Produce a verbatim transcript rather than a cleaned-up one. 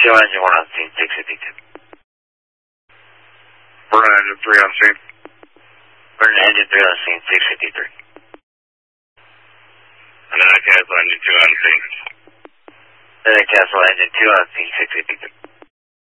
Show engine one on scene, six fifty-two. Burn engine three on scene. Burn engine three on scene, six fifty-three. And then I cancel engine two on scene. Then I cancel engine two on scene, six fifty-three.